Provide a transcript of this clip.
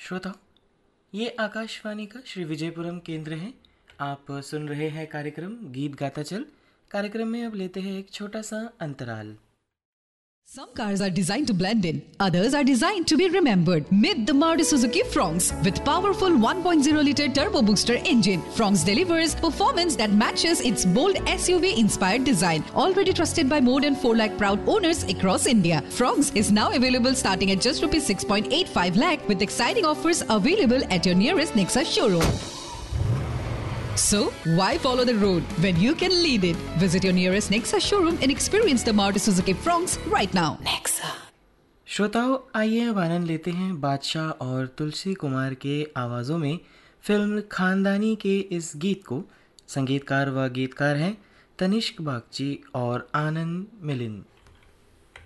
श्रोताओं, ये आकाशवाणी का श्री विजयपुरम केंद्र है। आप सुन रहे हैं कार्यक्रम गीत गाता चल। कार्यक्रम में अब लेते हैं एक छोटा सा अंतराल। Some cars are designed to blend in, others are designed to be remembered. Meet the Maruti Suzuki Fronx with powerful 1.0-liter turbo booster engine. Fronx delivers performance that matches its bold SUV-inspired design. Already trusted by more than 4 lakh proud owners across India. Fronx is now available starting at just rupees 6.85 lakh with exciting offers available at your nearest Nexa showroom. So, why follow the road when you can lead it? Visit your nearest Nexa showroom and experience the Maruti Suzuki Fronx right now. Nexa. श्रोताओं, आइए अब आनंद लेते हैं बादशाह और तुलसी कुमार के आवाज़ों में फिल्म खानदानी के इस गीत को। संगीतकार व गीतकार हैं तनिष्क बागची और आनंद मिलिंद।